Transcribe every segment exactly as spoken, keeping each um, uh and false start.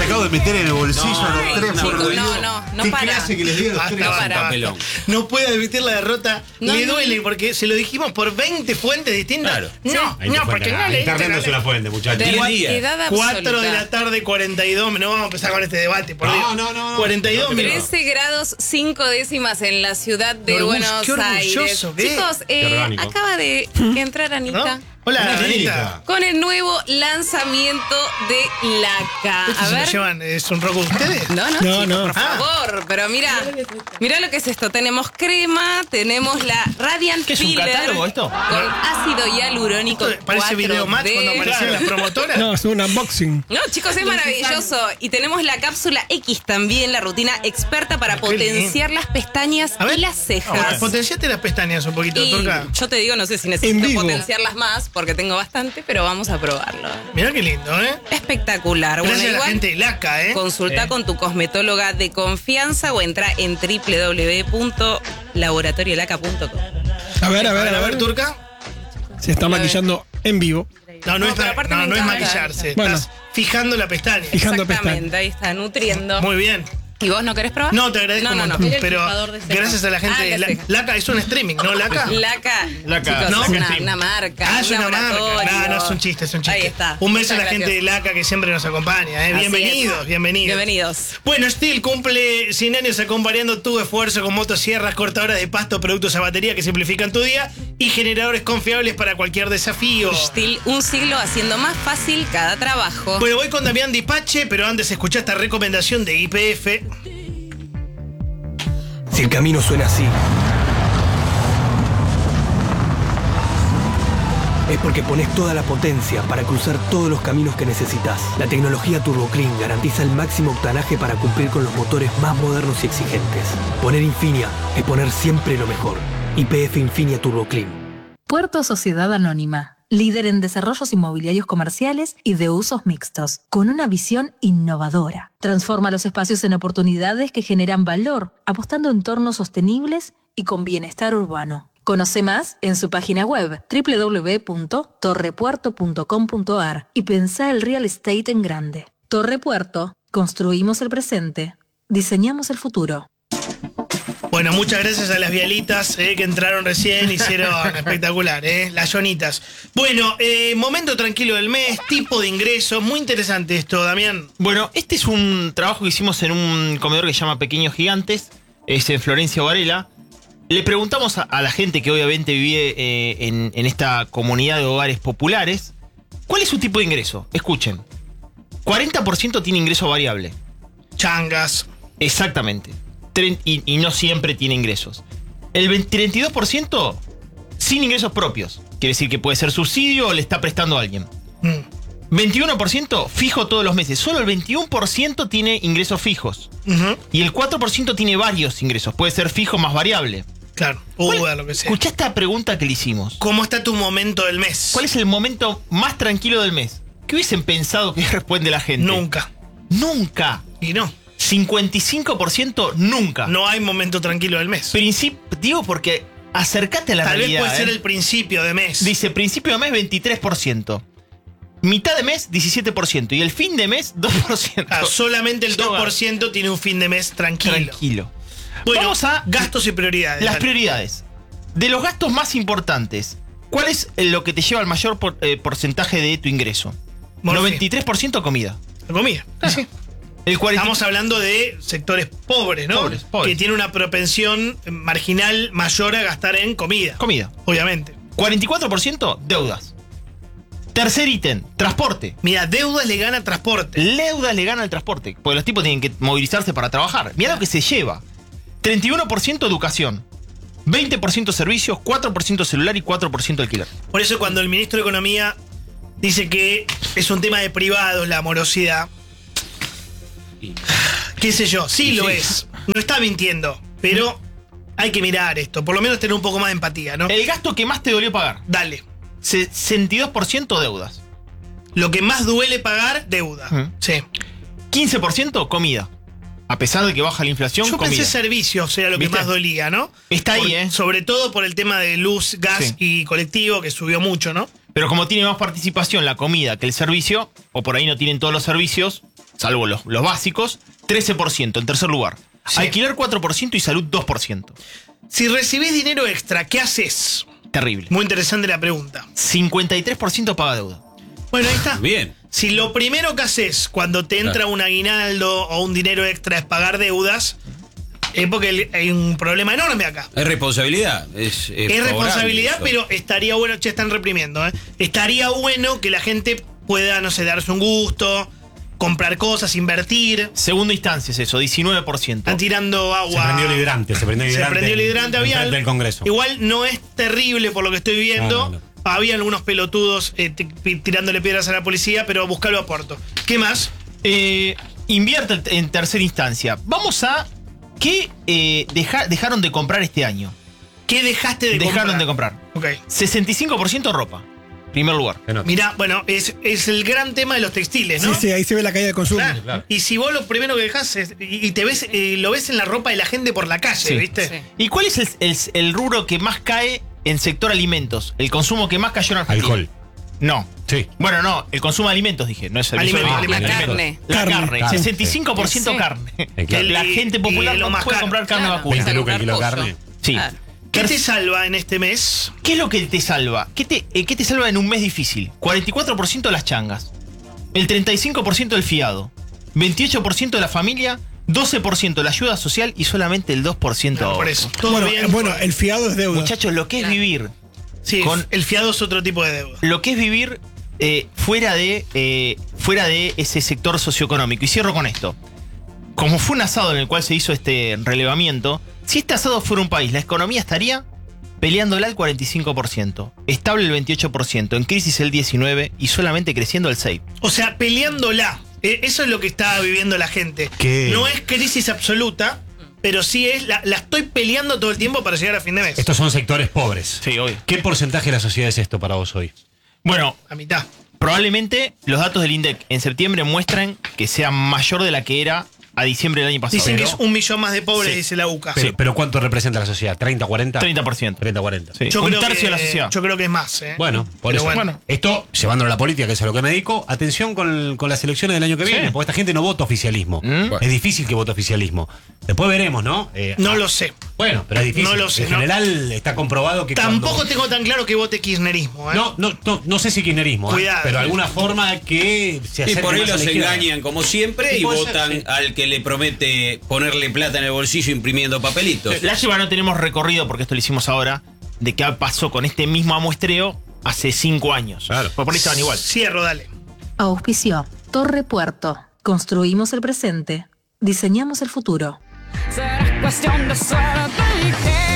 acabo de meter en el bolsillo No, a los ay, tres. chicos, por no, no, no ¿Qué para. clase que les dio a los Basta, tres? basta. Papelón. No puede admitir la derrota. No, le no, duele no. porque se lo dijimos por veinte fuentes distintas. Claro. No, Ahí no, te fue porque cagada. no le Internet no es una fuente, muchachos. Diez De días. edad absoluta. cuatro de la tarde, cuarenta y dos. No vamos a empezar con este debate, por No, Dios. no, no, no. cuarenta y dos No te minutos. trece grados cinco décimas en la ciudad de Qué orgullo- Buenos qué orgulloso Aires. que es. Chicos, eh, Qué orgánico. acaba de entrar Anita. ¿No? Hola, Hola, Anita. Anita. Con el nuevo lanzamiento de Laca. ¿Esto A se lo ver. llevan? ¿Es un roco de ustedes? No, no, No, chicos, no. por Ah. favor. Pero mira, mira lo que es esto. Tenemos crema, tenemos la Radiant ¿Qué es un Filler catálogo esto? con ácido hialurónico Esto parece cuatro video match D. cuando aparecieron las promotoras. No, es un unboxing. No, chicos, es maravilloso. Y tenemos la cápsula X también, la rutina experta para Qué potenciar las pestañas A ver. y las cejas. Ahora, potenciate las pestañas un poquito, Y Turca. yo te digo, no sé si En necesito vivo. potenciarlas más, porque tengo bastante, pero vamos a probarlo. Mirá qué lindo, ¿eh? Espectacular. Gracias Bueno, a la igual, gente de Laca, ¿eh? consulta con tu cosmetóloga de confianza o entra en doble u doble u doble u punto laboratorio laca punto com. A ver, a A ver, ver, a ver. Turca. Se está maquillando en vivo. No, no, No, es, pero ma- aparte no, me no es encanta. maquillarse. Bueno. Estás fijando la pestaña. Fijando Exactamente, pestañas. ahí está, nutriendo. Muy bien. ¿Y vos no querés probar? No, te agradezco No, no, un no. montón. Era el Pero fijador de cejas. gracias a la gente Ah, de de La- cejas. Laca es un streaming, ¿no? Laca. Laca, Laca. chicos, No, es una, sí. una marca. Ah, es un una marca. laboratorio. No, no, es un chiste, es un chiste. Ahí está. Un beso a la Muchas gente de gracias. Laca que siempre nos acompaña, ¿eh? Así Bienvenidos, es. bienvenidos. Bienvenidos. Bueno, Steel cumple cien años acompañando tu esfuerzo con motosierras, cortadoras de pasto, productos a batería que simplifican tu día y generadores confiables para cualquier desafío. Still, un siglo haciendo más fácil cada trabajo. Bueno, voy con Damián Dipache, pero antes escuchá esta recomendación de I P F. Si el camino suena así, es porque pones toda la potencia para cruzar todos los caminos que necesitas. La tecnología Turbo Clean garantiza el máximo octanaje para cumplir con los motores más modernos y exigentes. Poner Infinia es poner siempre lo mejor. I P F Infinia Turbo Clean. Puerto Sociedad Anónima, líder en desarrollos inmobiliarios comerciales y de usos mixtos, con una visión innovadora. Transforma los espacios en oportunidades que generan valor, apostando en entornos sostenibles y con bienestar urbano. Conoce más en su página web doble u doble u doble u punto torre puerto punto com punto a r y pensá el real estate en grande. Torre Puerto, construimos el presente, diseñamos el futuro. Bueno, muchas gracias a las vialitas eh, que entraron recién, hicieron espectacular, eh, las yonitas. Bueno, eh, momento tranquilo del mes, tipo de ingreso, muy interesante esto, Damián. Bueno, este es un trabajo que hicimos en un comedor que se llama Pequeños Gigantes, es en Florencia Varela. Le preguntamos a, a la gente que obviamente vive eh, en, en esta comunidad de hogares populares, ¿cuál es su tipo de ingreso? Escuchen, cuarenta por ciento tiene ingreso variable. Changas. Exactamente. Tren- Y, y no siempre tiene ingresos. El veinte treinta y dos por ciento sin ingresos propios. Quiere decir que puede ser subsidio o le está prestando a alguien. Mm. veintiuno por ciento fijo todos los meses. Solo el veintiuno por ciento tiene ingresos fijos. Ujú. Y el cuatro por ciento tiene varios ingresos. Puede ser fijo más variable. Claro, uva, lo que sea. Escuchá esta pregunta que le hicimos. ¿Cómo está tu momento del mes? ¿Cuál es el momento más tranquilo del mes? ¿Qué hubiesen pensado que responde la gente? Nunca. Nunca. Y no, cincuenta y cinco por ciento nunca. no hay momento tranquilo del mes. Princip- digo porque acercate a la Tal vez realidad. puede ser ¿eh? el principio de mes. Dice principio de mes veintitrés por ciento. Mitad de mes diecisiete por ciento. Y el fin de mes dos por ciento. Ah, solamente el dos por ciento tiene un fin de mes tranquilo. Tranquilo. Bueno, Vamos a gastos y prioridades. las dale. prioridades. De los gastos más importantes, ¿cuál es lo que te lleva al mayor por- eh, porcentaje de tu ingreso? Morfi. noventa y tres por ciento comida. La comida. Sí. El cuarenta Estamos hablando de sectores pobres, ¿no? Pobres, pobres. Que tienen una propensión marginal mayor a gastar en comida. comida. Obviamente. cuarenta y cuatro por ciento deudas. Tercer ítem, transporte. Mira, deudas le gana transporte. Deudas le gana al transporte, porque los tipos tienen que movilizarse para trabajar. Mira lo que se lleva. treinta y uno por ciento educación, veinte por ciento servicios, cuatro por ciento celular y cuatro por ciento alquiler. Por eso cuando el ministro de Economía dice que es un tema de privados la morosidad, qué sé yo, sí lo es. No está mintiendo, pero hay que mirar esto. Por lo menos tener un poco más de empatía, ¿no? El gasto que más te dolió pagar, Dale. sesenta y dos por ciento deudas, Lo que más duele pagar, deuda. Ujú. Sí. quince por ciento comida. A pesar de que baja la inflación, Yo comida. pensé servicios era lo que ¿Viste? más dolía, ¿no? Está ahí, Por- ¿eh? Sobre todo por el tema de luz, gas Sí. y colectivo, que subió mucho, ¿no? Pero como tiene más participación la comida que el servicio, o por ahí no tienen todos los servicios, salvo los, los básicos, trece por ciento en tercer lugar. Sí. Alquiler cuatro por ciento y salud dos por ciento. Si recibís dinero extra, ¿qué haces? Terrible. Muy interesante la pregunta. cincuenta y tres por ciento paga deuda. Bueno, ahí está. Bien. Si lo primero que haces cuando te entra Claro. un aguinaldo o un dinero extra es pagar deudas, es porque el- hay un problema enorme acá. Es responsabilidad. Es, es Es favorable responsabilidad, eso. pero estaría bueno, che, están reprimiendo, ¿eh? Estaría bueno que la gente pueda, no sé, darse un gusto, comprar cosas, invertir. Segunda instancia es eso, diecinueve por ciento. Están tirando agua. Se prendió el hidrante, se prendió el Se hidrante. prendió el hidrante, en- había. enfrente del Congreso. Igual no es terrible por lo que estoy viendo. No, no, no. Había algunos pelotudos eh, t- tirándole piedras a la policía, pero buscalo a Porto. ¿Qué más? Eh, invierte en tercera instancia. Vamos a... ¿Qué eh, deja- dejaron de comprar este año? ¿Qué dejaste de Dejaron comprar? de comprar. Ok. sesenta y cinco por ciento ropa. Primer lugar. Se nota. Mirá, bueno, es, es el gran tema de los textiles, ¿no? Sí, sí, ahí se ve la caída de consumo. Claro. Claro. Y si vos lo primero que dejás es- y y te ves, eh, lo ves en la ropa de la gente por la calle, Sí. ¿viste? Sí. ¿Y cuál es el, el- el rubro que más cae en sector alimentos? El consumo que más cayó en Argentina. Alcohol. No. Sí. Bueno, no, el consumo de alimentos, dije. No es el Alimentos, Ah, alimentos. La alimentos. carne. La Carne. carne. Carne. sesenta y cinco por ciento Sí. carne. Eh, claro. La Y- gente y popular lo no más puede caro. comprar carne Claro. vacuna. veinte lucas el kilo de Pollo. carne. Sí. Claro. ¿Qué te salva en este mes? ¿Qué es lo que te salva? ¿Qué te, eh, ¿Qué te salva en un mes difícil? cuarenta y cuatro por ciento las changas, el treinta y cinco por ciento el fiado, veintiocho por ciento la familia, doce por ciento la ayuda social y solamente el dos por ciento No, ahorro. por eso. Todo Bueno, bien. eh, bueno, el fiado es deuda. Muchachos, lo que es Claro. vivir, Sí, con- el fiado es otro tipo de deuda. lo que es vivir eh, fuera, de, eh, fuera de ese sector socioeconómico. Y cierro con esto. Como fue un asado en el cual se hizo este relevamiento, si este asado fuera un país, la economía estaría peleándola al cuarenta y cinco por ciento, estable el veintiocho por ciento, en crisis el diecinueve por ciento y solamente creciendo el seis por ciento. O sea, peleándola. Eh, Eso es lo que está viviendo la gente. ¿Qué? No es crisis absoluta, pero sí es, la, la estoy peleando todo el tiempo para llegar a fin de mes. Estos son sectores pobres. Sí, obvio. ¿Qué porcentaje de la sociedad es esto para vos hoy? Bueno, A mitad. probablemente los datos del INDEC en septiembre muestran que sea mayor de la que era a diciembre del año pasado. Dicen que Pero- es un millón más de pobres, Sí. dice la U C A. Pero, pero ¿cuánto representa la sociedad? ¿treinta, cuarenta? treinta por ciento. treinta, cuarenta. Sí. Yo un creo tercio que, de la sociedad. Yo creo que es más, ¿eh? Bueno, por Pero eso. bueno. Esto, llevándolo a la política, que es a lo que me dedico, atención con, con las elecciones del año que Sí. viene, porque esta gente no vota oficialismo. Mm. Es difícil que vote oficialismo. Después veremos, ¿no? Eh, No ah, lo sé. Bueno, pero es difícil. No lo sé, En no. general está comprobado que Tampoco cuando- tengo tan claro que vote kirchnerismo, ¿eh? No, no, no, no sé si kirchnerismo, ¿eh? Cuidado. pero alguna forma que se Y acerque por ahí más a los la izquierda. engañan como siempre Sí, y puede ser, votan sí. al que le promete ponerle plata en el bolsillo imprimiendo papelitos. Lástima no tenemos recorrido, porque esto lo hicimos ahora, de qué pasó con este mismo amuestreo hace cinco años. Claro. Pues por ahí estaban igual. Cierro, dale. Auspició Torre Puerto. Construimos el presente. Diseñamos el futuro. Será cuestión de suerte y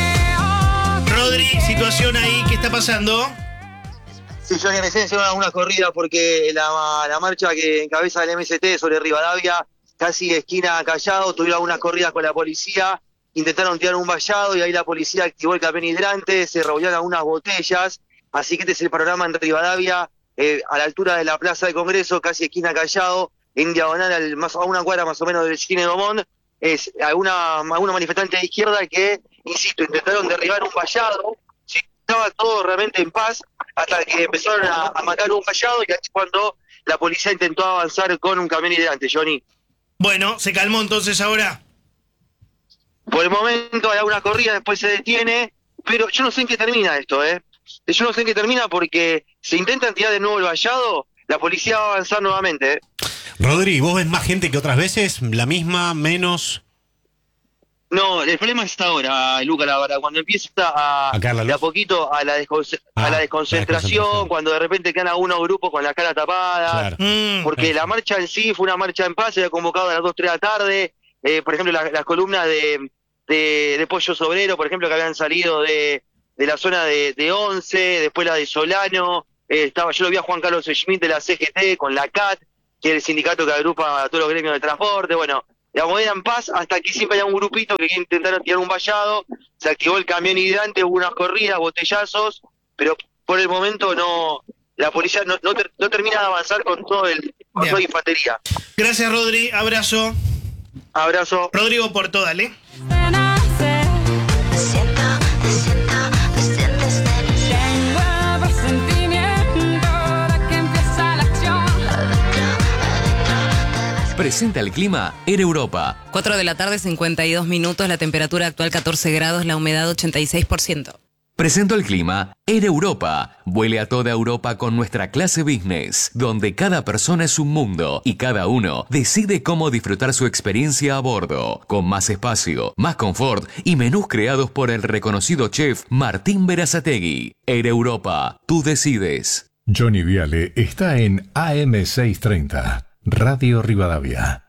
que Rodri, situación ahí, ¿qué está pasando? Sí, yo en esencia una, una corrida porque la, la marcha que encabeza el M S T sobre Rivadavia, casi esquina Callao, tuvieron algunas corridas con la policía, intentaron tirar un vallado y ahí la policía activó el camión hidrante, se revolvieron algunas botellas, así que este es el panorama en Rivadavia, eh, a la altura de la Plaza de Congreso, casi esquina Callao, en diagonal al, más, a una cuadra más o menos del Cine Domón, es alguna, alguna manifestante de izquierda que, insisto, intentaron derribar un vallado, ¿sí? Estaba todo realmente en paz, hasta que empezaron a, a matar un vallado y ahí es cuando la policía intentó avanzar con un camión hidrante, Johnny. Bueno, se calmó entonces ahora. Por el momento hay alguna corrida, después se detiene, pero yo no sé en qué termina esto, ¿eh? Yo no sé en qué termina porque si intentan tirar de nuevo el vallado, la policía va a avanzar nuevamente, ¿eh? Rodri, ¿vos ves más gente que otras veces? ¿La misma, menos? No, el problema es ahora, Luca, la verdad, cuando empieza a, A caer la luz. de a poquito a la, desconce- Ah, a la la desconcentración, desconcentración. cuando de repente quedan algunos grupos con la cara tapada, Claro. Mm, porque la marcha en sí fue una marcha en paz, se había convocado a las dos, tres de la tarde, eh, por ejemplo, la- las columnas de, de, de Pollo Sobrero, por ejemplo, que habían salido de, de la zona de, de Once, después la de Solano, eh, estaba, yo lo vi a Juan Carlos Schmidt de la C G T con la C A T, que es el sindicato que agrupa a todos los gremios de transporte, bueno, digamos, era en paz hasta que siempre había un grupito que intentaron tirar un vallado, se activó el camión hidrante, hubo unas corridas, botellazos, pero por el momento no, la policía no, no, ter- no termina de avanzar con todo el, con Bien. toda la infantería. Gracias, Rodri. Abrazo. Abrazo. Rodrigo Porto, dale. nace. Tengo el presentimiento de que empieza la acción. Presenta el clima en Europa. cuatro de la tarde, cincuenta y dos minutos, la temperatura actual catorce grados, la humedad ochenta y seis por ciento. Presento el clima en Europa. Vuele a toda Europa con nuestra clase business, donde cada persona es un mundo y cada uno decide cómo disfrutar su experiencia a bordo, con más espacio, más confort y menús creados por el reconocido chef Martín Berazategui. En Europa, tú decides. Johnny Viale está en A M seiscientos treinta, Radio Rivadavia.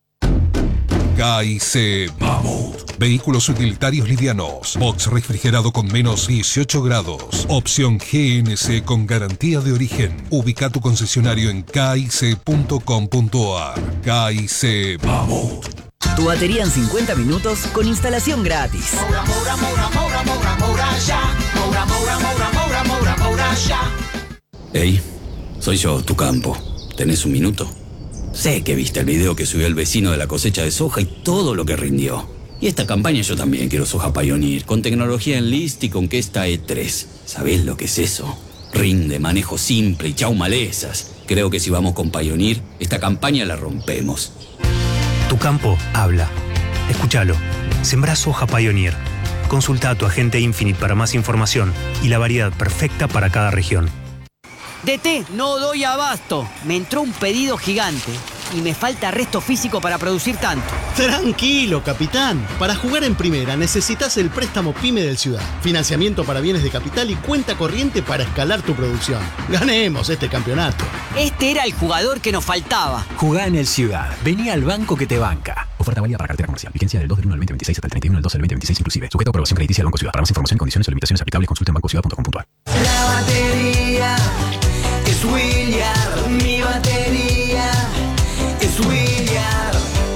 K I C Mammoth. Vehículos utilitarios livianos. Box refrigerado con menos dieciocho grados. Opción G N C con garantía de origen. Ubica tu concesionario en k i c punto com punto a r. K I C Mammoth. Tu batería en cincuenta minutos con instalación gratis. Moura, Moura, Moura, Moura, Moura, Moura, ya. Moura, Moura, Moura, Moura, Moura, Moura, ya. Hey, soy yo, tu campo. ¿Tenés un minuto? Sé que viste el video que subió el vecino de la cosecha de soja y todo lo que rindió. Y esta campaña yo también quiero soja Pioneer, con tecnología Enlist y con Kesta E tres. ¿Sabés lo que es eso? Rinde, manejo simple y chau malezas. Creo que si vamos con Pioneer, esta campaña la rompemos. Tu campo habla. Escúchalo. Sembrá soja Pioneer. Consulta a tu agente Infinite para más información y la variedad perfecta para cada región. D T, no doy abasto. Me entró un pedido gigante y me falta resto físico para producir tanto. Tranquilo, capitán. Para jugar en primera necesitas el préstamo PYME del Ciudad. Financiamiento para bienes de capital y cuenta corriente para escalar tu producción. Ganemos este campeonato. Este era el jugador que nos faltaba. Jugá en el Ciudad. Vení al banco que te banca. Oferta válida para cartera comercial. Vigencia del dos del uno al veinte veintiséis hasta el treinta y uno del doce del veinte veintiséis inclusive. Sujeto a aprobación crediticia del Banco Ciudad. Para más información, condiciones o limitaciones aplicables, consulte en banco ciudad punto com punto a r. La batería es William. Mi batería es William.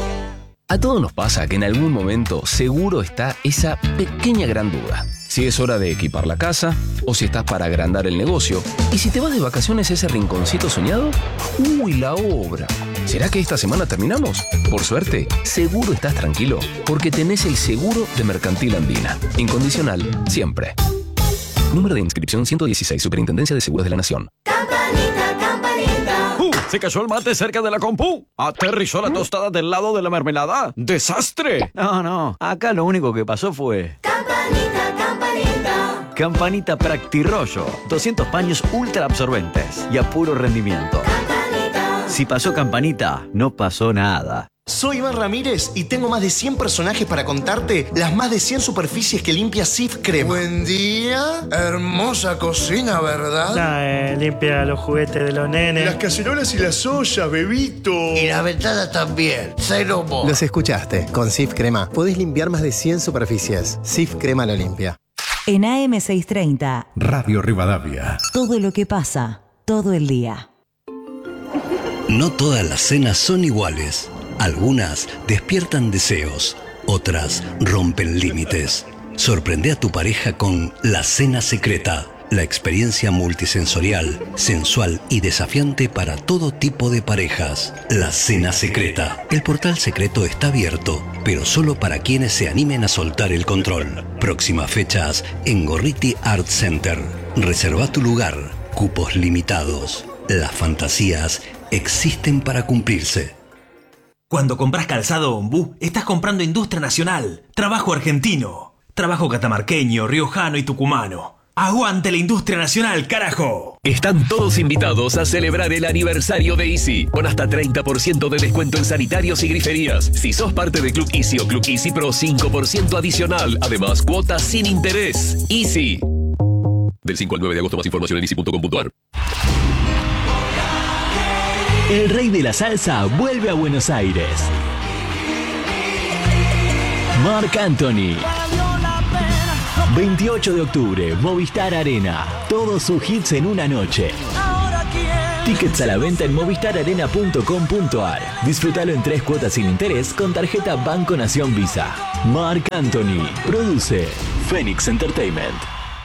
A todos nos pasa que en algún momento seguro está esa pequeña gran duda. Si es hora de equipar la casa o si estás para agrandar el negocio. ¿Y si te vas de vacaciones a ese rinconcito soñado? ¡Uy, la obra! ¿Será que esta semana terminamos? Por suerte, seguro estás tranquilo porque tenés el seguro de Mercantil Andina. Incondicional, siempre. Número de inscripción ciento dieciséis, Superintendencia de Seguros de la Nación. Campanita, campanita. ¡Uh! Se cayó el mate cerca de la compu. Aterrizó la tostada del lado de la mermelada. ¡Desastre! No, no. Acá lo único que pasó fue... Campanita, campanita. Campanita Practirollo. doscientos paños ultra absorbentes y a puro rendimiento. Campanita. Si pasó Campanita, no pasó nada. Soy Iván Ramírez y tengo más de cien personajes para contarte las más de cien superficies que limpia Cif Crema. Buen día, hermosa cocina, ¿verdad? Nah, eh, limpia los juguetes de los nenes. Las cacerolas y las ollas, bebito. Y las ventanas también, cero mo. Los escuchaste, con Cif Crema podés limpiar más de cien superficies. Cif Crema lo limpia. En A M seiscientos treinta, Radio Rivadavia. todo lo que pasa, todo el día. No todas las cenas son iguales. Algunas despiertan deseos, otras rompen límites. Sorprende a tu pareja con La Cena Secreta, la experiencia multisensorial, sensual y desafiante para todo tipo de parejas. La Cena Secreta. El portal secreto está abierto, pero solo para quienes se animen a soltar el control. Próximas fechas en Gorriti Art Center. Reserva tu lugar. Cupos limitados. Las fantasías existen para cumplirse. Cuando compras calzado Ombú, estás comprando industria nacional, trabajo argentino, trabajo catamarqueño, riojano y tucumano. ¡Aguante la industria nacional, carajo! Están todos invitados a celebrar el aniversario de Easy, con hasta treinta por ciento de descuento en sanitarios y griferías. Si sos parte de Club Easy o Club Easy Pro, cinco por ciento adicional. Además, cuotas sin interés. Easy. Del cinco al nueve de agosto, más información en easy punto com punto a r. El rey de la salsa vuelve a Buenos Aires. Marc Anthony. veintiocho de octubre, Movistar Arena. Todos sus hits en una noche. Tickets a la venta en movistar arena punto com punto a r. Disfrútalo en tres cuotas sin interés con tarjeta Banco Nación Visa. Marc Anthony. Produce Phoenix Entertainment.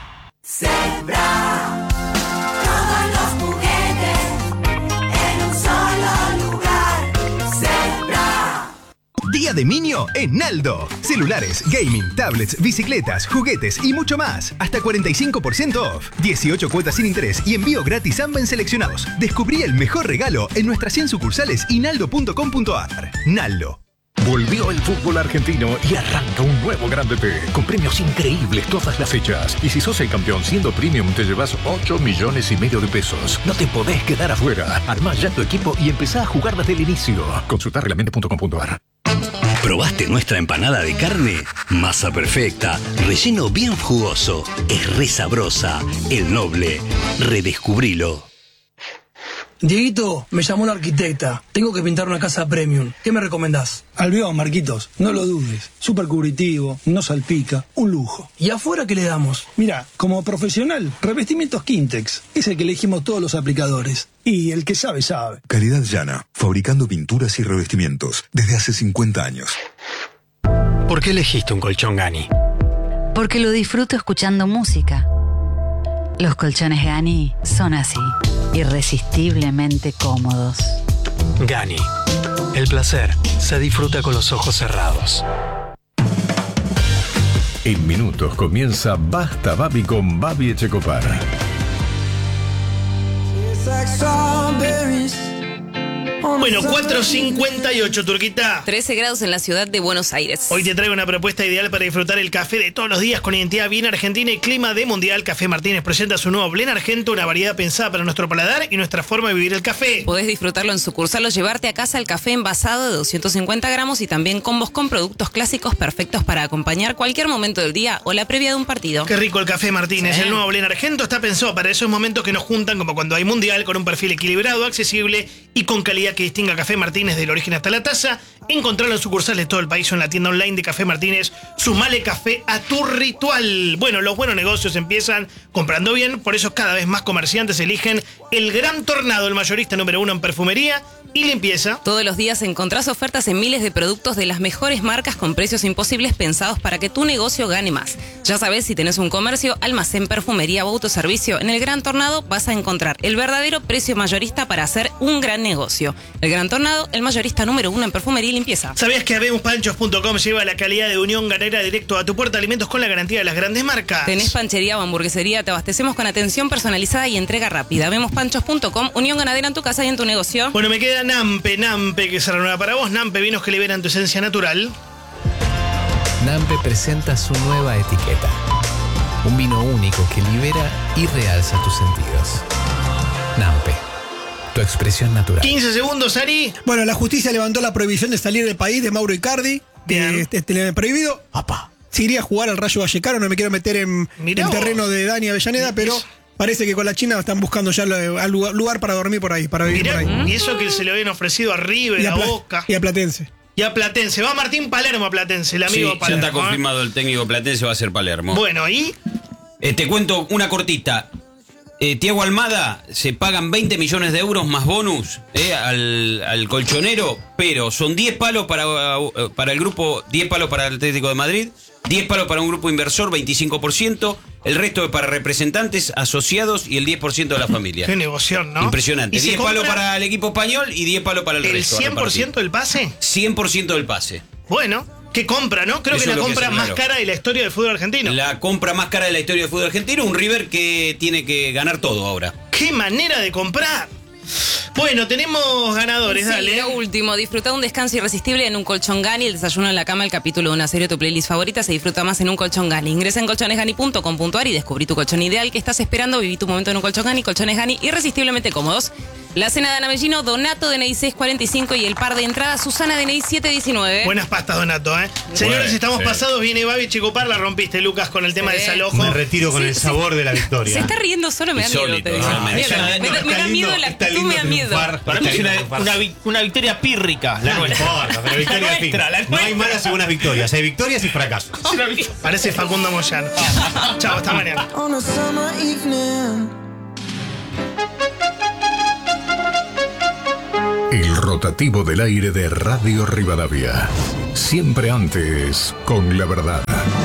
Zebra. Todos los juguetes en un solo lugar. Zebra. Día de Minio en Naldo. Celulares, gaming, tablets, bicicletas, juguetes y mucho más. Hasta cuarenta y cinco por ciento off. dieciocho cuotas sin interés y envío gratis AMBA en seleccionados. Descubrí el mejor regalo en nuestras cien sucursales y naldo punto com punto ar. Naldo. Volvió el fútbol argentino y arranca un nuevo Grande P, con premios increíbles todas las fechas. Y si sos el campeón siendo premium, te llevas ocho millones y medio de pesos. No te podés quedar afuera. Armá ya tu equipo y empezá a jugar desde el inicio. Consulta reglamento punto com punto ar. ¿Probaste nuestra empanada de carne? Masa perfecta, relleno bien jugoso, es re sabrosa. El Noble, redescubrilo. Dieguito, me llamó la arquitecta. Tengo que pintar una casa premium. ¿Qué me recomendás? Albión, Marquitos. No lo dudes. Súper cubritivo, no salpica. Un lujo. ¿Y afuera qué le damos? Mira, como profesional, revestimientos Quintex. Es el que elegimos todos los aplicadores. Y el que sabe, sabe. Calidad llana. Fabricando pinturas y revestimientos. Desde hace cincuenta años. ¿Por qué elegiste un colchón Gani? Porque lo disfruto escuchando música. Los colchones Gani son así. Irresistiblemente cómodos. Gani. El placer se disfruta con los ojos cerrados. En minutos comienza Basta Babi con Babi Echecopar. Bueno, cuatro cincuenta y ocho, Turquita. trece grados en la ciudad de Buenos Aires. Hoy te traigo una propuesta ideal para disfrutar el café de todos los días con identidad bien argentina y clima de mundial. Café Martínez presenta su nuevo Blend Argento, una variedad pensada para nuestro paladar y nuestra forma de vivir el café. Podés disfrutarlo en sucursal o llevarte a casa el café envasado de doscientos cincuenta gramos y también combos con productos clásicos perfectos para acompañar cualquier momento del día o la previa de un partido. Qué rico el Café Martínez. Sí. El nuevo Blend Argento está pensado para esos momentos que nos juntan, como cuando hay mundial, con un perfil equilibrado, accesible y con calidad que distinga Café Martínez del origen hasta la taza. Encontrarlo en sucursales de todo el país o en la tienda online de Café Martínez. Sumale café a tu ritual. Bueno, los buenos negocios empiezan comprando bien, por eso cada vez más comerciantes eligen el Gran Tornado, el mayorista número uno en perfumería y limpieza. Todos los días encontrás ofertas en miles de productos de las mejores marcas con precios imposibles pensados para que tu negocio gane más. Ya sabes, si tenés un comercio, almacén, perfumería o autoservicio, en el Gran Tornado vas a encontrar el verdadero precio mayorista para hacer un gran negocio. El Gran Tornado, el mayorista número uno en perfumería y limpieza. ¿Sabías que habemos panchos punto com lleva la calidad de Unión Ganadera directo a tu puerta? Alimentos con la garantía de las grandes marcas. ¿Tenés panchería o hamburguesería? Te abastecemos con atención personalizada y entrega rápida. Habemos panchos punto com, Unión Ganadera en tu casa y en tu negocio. Bueno, me queda Nampe, Nampe que se renueva para vos. Nampe, vinos que liberan tu esencia natural. Nampe presenta su nueva etiqueta. Un vino único que libera y realza tus sentidos. Nampe, tu expresión natural. quince segundos, Ari. Bueno, la justicia levantó la prohibición de salir del país de Mauro Icardi. Bien. Este, este, le han prohibido. Apa. Si iría a jugar al Rayo Vallecano, no me quiero meter en el terreno de Dani Avellaneda, pero parece que con la China están buscando ya el lugar para dormir por ahí, para vivir Mirá, por ahí. Y eso que se le habían ofrecido a River, a Boca. Y a Platense. Y a Platense. Va Martín Palermo a Platense, el amigo sí, Palermo. Ya está confirmado, ¿eh? El técnico Platense va a ser Palermo. Bueno, ¿y? Eh, te cuento una cortita. Eh, Thiago Almada, se pagan veinte millones de euros más bonus eh, al, al colchonero, pero son diez palos para, uh, para el grupo, diez palos para el Atlético de Madrid, diez palos para un grupo inversor, veinticinco por ciento, el resto es para representantes, asociados y el diez por ciento de la familia. Qué negoción, ¿no? Impresionante. diez palos para el equipo español y diez palos para el, ¿El resto. ¿El cien por ciento del pase? cien por ciento del pase. Bueno, ¿qué compra, no? Creo Eso que es la compra que más cara de la historia del fútbol argentino. La compra más cara de la historia del fútbol argentino, un River que tiene que ganar todo ahora. ¡Qué manera de comprar! Bueno, tenemos ganadores, sí, dale. Lo último, disfruta un descanso irresistible en un colchón Gani, el desayuno en la cama, el capítulo de una serie de tu playlist favorita se disfruta más en un colchón Gani. Ingresa en colchones gani punto com punto ar y descubrí tu colchón ideal que estás esperando. Viví tu momento en un colchón Gani, colchones Gani irresistiblemente cómodos. La cena de Ana Bellino, Donato D N I seis cuarenta y cinco y el par de entradas Susana D N I siete diecinueve. Buenas pastas, Donato, ¿eh? Señores, bueno, estamos sí. pasados, viene Babi Checopar, la rompiste, Lucas, con el tema sí. de desalojo. Me retiro con sí, el sí. sabor de la victoria. Se está riendo solo, me da miedo. Te digo. Ah, me, da, me, da, me da miedo la actitud, me da miedo. Para mí es una, una, una victoria pírrica, la no nuestra. No importa, pero victoria la nuestra, la nuestra. No hay malas y buenas victorias, hay victorias y fracasos. Parece Facundo Moyano. Chao, hasta mañana. El rotativo del aire de Radio Rivadavia. Siempre antes con la verdad.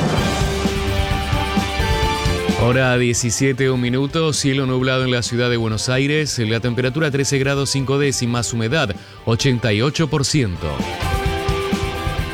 Hora diecisiete, un minuto, cielo nublado en la ciudad de Buenos Aires, la temperatura trece grados cinco décimas, humedad ochenta y ocho por ciento.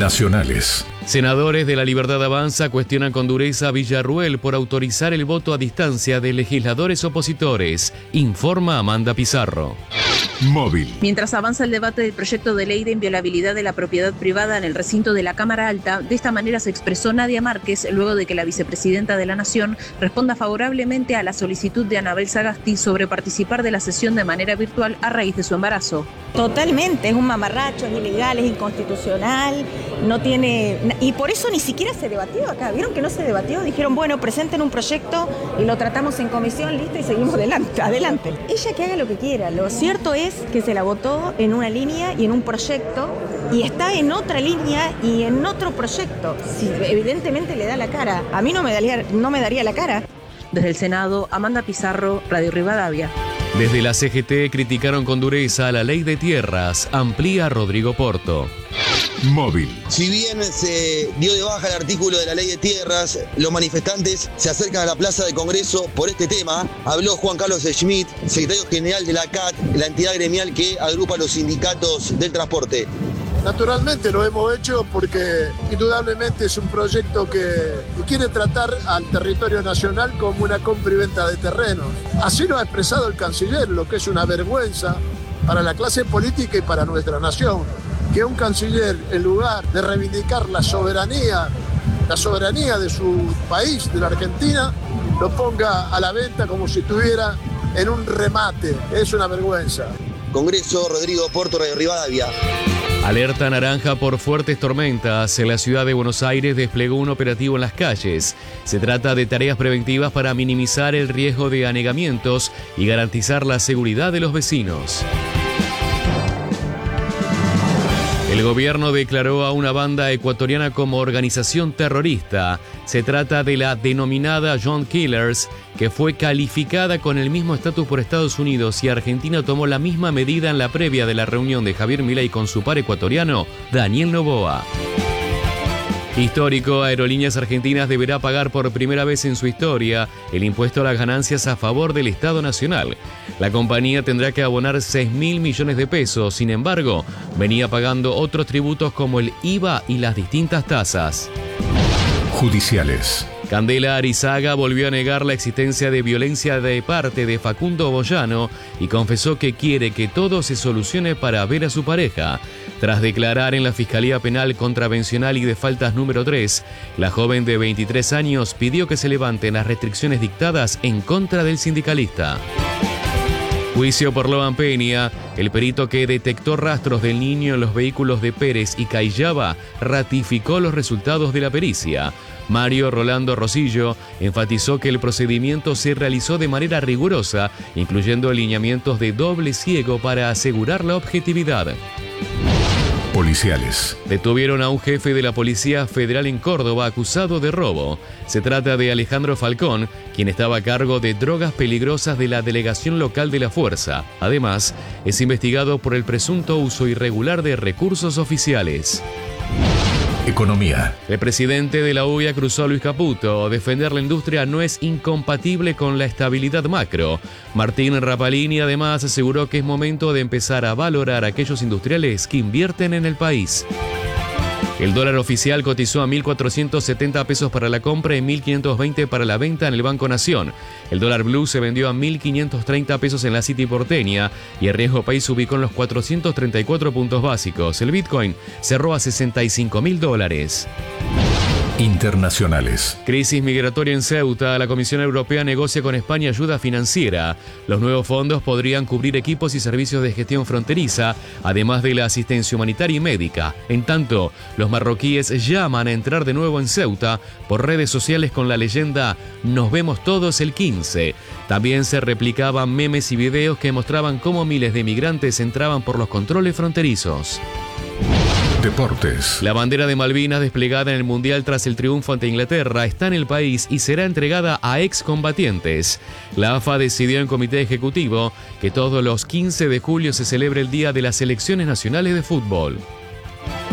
Nacionales. Senadores de La Libertad Avanza cuestionan con dureza a Villarruel por autorizar el voto a distancia de legisladores opositores, informa Amanda Pizarro. Móvil. Mientras avanza el debate del proyecto de ley de inviolabilidad de la propiedad privada en el recinto de la Cámara Alta, de esta manera se expresó Nadia Márquez luego de que la vicepresidenta de la Nación responda favorablemente a la solicitud de Anabel Sagasti sobre participar de la sesión de manera virtual a raíz de su embarazo. Totalmente, es un mamarracho, es ilegal, es inconstitucional, no tiene... Y por eso ni siquiera se debatió acá. ¿Vieron que no se debatió? Dijeron, bueno, presenten un proyecto y lo tratamos en comisión, listo, y seguimos adelante. adelante. Ella que haga lo que quiera. Lo cierto es que se la votó en una línea y en un proyecto y está en otra línea y en otro proyecto. Si evidentemente le da la cara. A mí no me daría, no me daría la cara. Desde el Senado, Amanda Pizarro, Radio Rivadavia. Desde la C G T criticaron con dureza la ley de tierras, amplía Rodrigo Porto. Móvil. Si bien se dio de baja el artículo de la ley de tierras, los manifestantes se acercan a la Plaza de Congreso por este tema. Habló Juan Carlos Schmidt, secretario general de la C A T, la entidad gremial que agrupa a los sindicatos del transporte. Naturalmente lo hemos hecho porque indudablemente es un proyecto que quiere tratar al territorio nacional como una compra y venta de terrenos. Así lo ha expresado el canciller, lo que es una vergüenza para la clase política y para nuestra nación. Que un canciller, en lugar de reivindicar la soberanía, la soberanía de su país, de la Argentina, lo ponga a la venta como si estuviera en un remate. Es una vergüenza. Congreso, Rodrigo Porto, Radio Rivadavia. Alerta naranja por fuertes tormentas. La ciudad de Buenos Aires desplegó un operativo en las calles. Se trata de tareas preventivas para minimizar el riesgo de anegamientos y garantizar la seguridad de los vecinos. El gobierno declaró a una banda ecuatoriana como organización terrorista. Se trata de la denominada John Killers, que fue calificada con el mismo estatus por Estados Unidos, y Argentina tomó la misma medida en la previa de la reunión de Javier Milei con su par ecuatoriano, Daniel Noboa. Histórico, Aerolíneas Argentinas deberá pagar por primera vez en su historia el impuesto a las ganancias a favor del Estado Nacional. La compañía tendrá que abonar seis mil millones de pesos, sin embargo, venía pagando otros tributos como el I V A y las distintas tasas. Judiciales. Candela Arizaga volvió a negar la existencia de violencia de parte de Facundo Boyano y confesó que quiere que todo se solucione para ver a su pareja. Tras declarar en la Fiscalía Penal Contravencional y de Faltas número tres, la joven de veintitrés años pidió que se levanten las restricciones dictadas en contra del sindicalista. Juicio por Loan Peña. El perito que detectó rastros del niño en los vehículos de Pérez y Cayaba ratificó los resultados de la pericia. Mario Rolando Rosillo enfatizó que el procedimiento se realizó de manera rigurosa, incluyendo alineamientos de doble ciego para asegurar la objetividad. Policiales. Detuvieron a un jefe de la Policía Federal en Córdoba acusado de robo. Se trata de Alejandro Falcón, quien estaba a cargo de drogas peligrosas de la delegación local de la Fuerza. Además, es investigado por el presunto uso irregular de recursos oficiales. Economía. El presidente de la U I A cruzó a Luis Caputo. Defender la industria no es incompatible con la estabilidad macro. Martín Rapalini además aseguró que es momento de empezar a valorar a aquellos industriales que invierten en el país. El dólar oficial cotizó a mil cuatrocientos setenta pesos para la compra y mil quinientos veinte para la venta en el Banco Nación. El dólar blue se vendió a mil quinientos treinta pesos en la City porteña y el riesgo país se ubicó en los cuatrocientos treinta y cuatro puntos básicos. El Bitcoin cerró a sesenta y cinco mil dólares. Internacionales. Crisis migratoria en Ceuta. La Comisión Europea negocia con España ayuda financiera. Los nuevos fondos podrían cubrir equipos y servicios de gestión fronteriza, además de la asistencia humanitaria y médica. En tanto, los marroquíes llaman a entrar de nuevo en Ceuta por redes sociales con la leyenda "Nos vemos todos el quince". También se replicaban memes y videos que mostraban cómo miles de migrantes entraban por los controles fronterizos. Deportes. La bandera de Malvinas desplegada en el Mundial tras el triunfo ante Inglaterra está en el país y será entregada a excombatientes. La A F A decidió en comité ejecutivo que todos los quince de julio se celebre el Día de las Selecciones Nacionales de Fútbol.